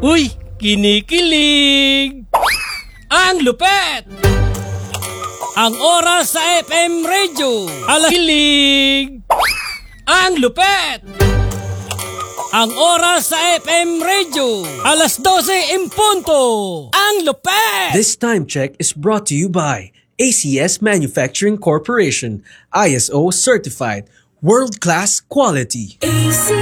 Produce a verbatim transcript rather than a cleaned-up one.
Uy, kinikilig! Ang lupet! Ang oras sa F M Radio, alas kilig! Ang lupet! Ang oras sa F M Radio, alas dose in punto! Ang lupet! This time check is brought to you by A C S Manufacturing Corporation, I S O certified, world-class quality. A C